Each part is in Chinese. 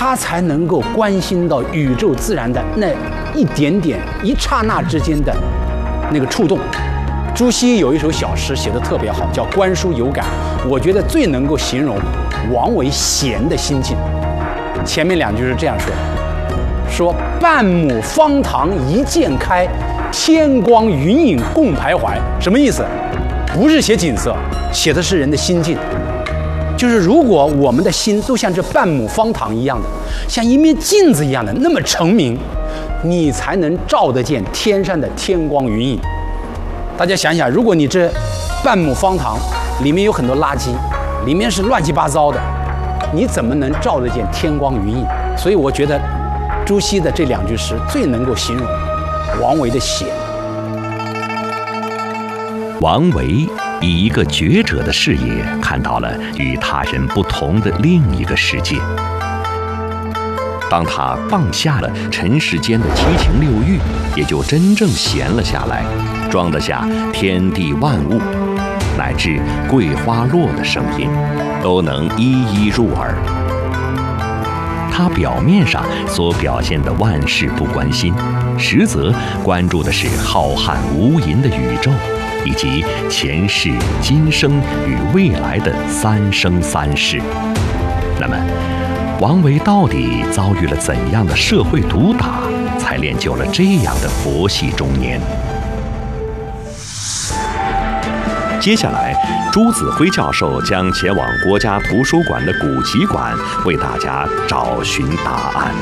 他才能够关心到宇宙自然的那一点点、一刹那之间的那个触动。朱熹有一首小诗写得特别好，叫《观书有感》，我觉得最能够形容王维闲的心境。前面两句是这样说的：说半亩方塘一鉴开，天光云影共徘徊。什么意思？不是写景色，写的是人的心境。就是如果我们的心都像这半亩方塘一样的，像一面镜子一样的那么澄明，你才能照得见天上的天光云影。大家想想，如果你这半亩方塘里面有很多垃圾，里面是乱七八糟的，你怎么能照得见天光云影？所以我觉得朱熹的这两句诗最能够形容王维的闲。 王维以一个觉者的视野看到了与他人不同的另一个世界。当他放下了尘世间的七情六欲，也就真正闲了下来，装得下天地万物，乃至桂花落的声音，都能一一入耳。他表面上所表现的万事不关心，实则关注的是浩瀚无垠的宇宙，以及前世、今生与未来的三生三世。那么，王维到底遭遇了怎样的社会毒打，才练就了这样的佛系中年？接下来，朱子辉教授将前往国家图书馆的古籍馆，为大家找寻答案。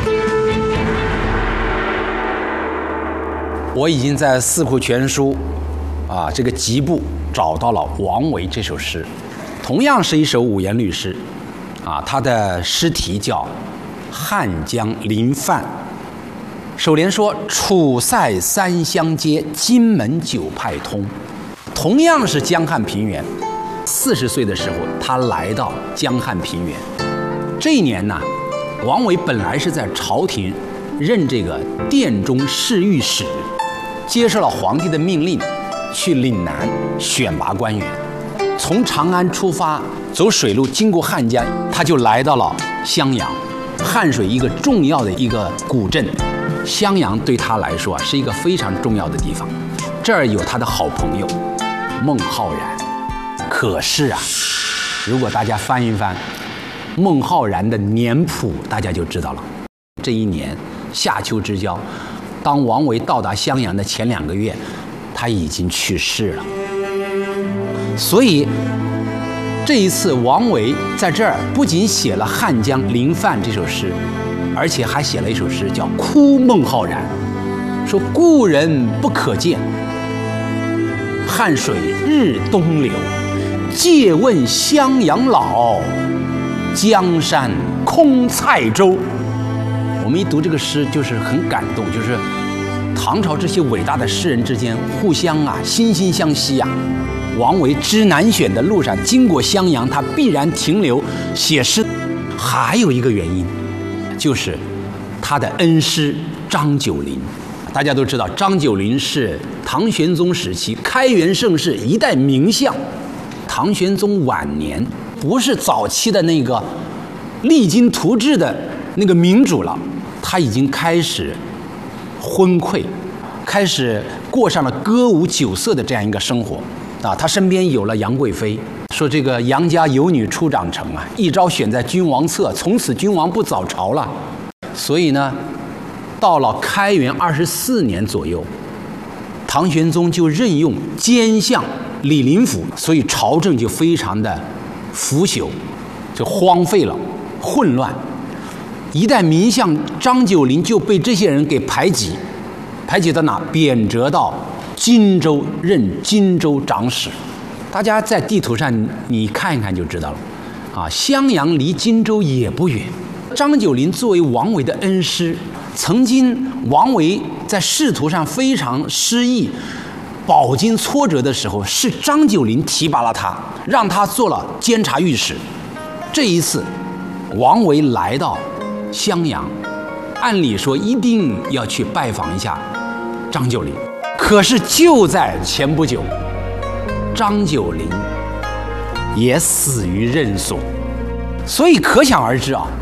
我已经在《四库全书》这个集部找到了王维这首诗，同样是一首五言律诗，它的诗题叫《汉江临泛》。首联说：“楚塞三湘接，荆门九派通。”同样是江汉平原，40岁的时候，他来到江汉平原。这一年呢，王维本来是在朝廷任这个殿中侍御史，接受了皇帝的命令，去岭南选拔官员。从长安出发，走水路经过汉江，他就来到了襄阳，汉水一个重要的一个古镇。襄阳对他来说是一个非常重要的地方，这儿有他的好朋友孟浩然。可是如果大家翻一翻孟浩然的年谱，大家就知道了。这一年夏秋之交，当王维到达襄阳的前2个月，他已经去世了。所以这一次王维在这儿不仅写了《汉江临泛》这首诗，而且还写了一首诗叫《哭孟浩然》，说故人不可见，汉水日东流，借问襄阳老，江山空塞舟。我们一读这个诗就是很感动，就是唐朝这些伟大的诗人之间互相惺惺相惜王维知南选的路上经过襄阳，他必然停留写诗。还有一个原因，就是他的恩师张九龄。大家都知道，张九龄是唐玄宗时期开元盛世一代名相。唐玄宗晚年不是早期的那个励精图治的那个明主了，他已经开始昏聩，开始过上了歌舞酒色的这样一个生活他身边有了杨贵妃，说这个杨家有女初长成一朝选在君王侧，从此君王不早朝了。所以呢，到了开元24年左右，唐玄宗就任用监相李林甫，所以朝政就非常的腐朽，就荒废了，混乱。一代名相张九龄就被这些人给排挤到哪？贬谪到荆州，任荆州长史。大家在地图上你看一看就知道了襄阳离荆州也不远。张九龄作为王维的恩师，曾经王维在仕途上非常失意、饱经挫折的时候，是张九龄提拔了他，让他做了监察御史。这一次王维来到襄阳，按理说一定要去拜访一下张九龄，可是就在前不久，张九龄也死于任所。所以可想而知